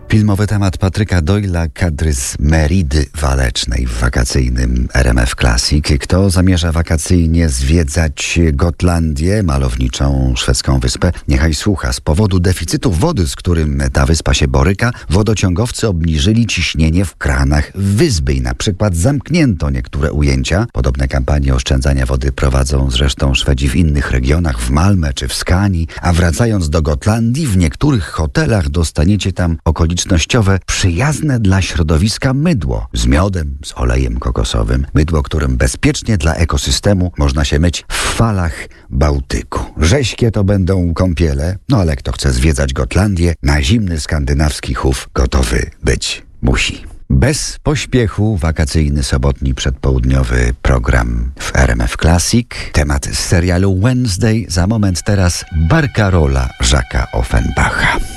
Filmowy temat Patryka Doyle'a, kadry z Meridy Walecznej w wakacyjnym RMF Classic. Kto zamierza wakacyjnie zwiedzać Gotlandię, malowniczą szwedzką wyspę, niechaj słucha. Z powodu deficytu wody, z którym ta wyspa się boryka, wodociągowcy obniżyli ciśnienie w kranach wyspy i na przykład zamknięto niektóre ujęcia. Podobne kampanie oszczędzania wody prowadzą zresztą Szwedzi w innych regionach, w Malmö czy w Skanii, a wracając do Gotlandii, w niektórych hotelach dostaniecie tam okolicznościowe, przyjazne dla środowiska mydło z miodem, z olejem kokosowym. Mydło, którym bezpiecznie dla ekosystemu można się myć w falach Bałtyku. Rześkie to będą kąpiele, ale kto chce zwiedzać Gotlandię, na zimny skandynawski chów gotowy być musi. Bez pośpiechu wakacyjny sobotni przedpołudniowy program w RMF Classic. Temat z serialu Wednesday. Za moment teraz Barcarola Jacques'a Offenbacha.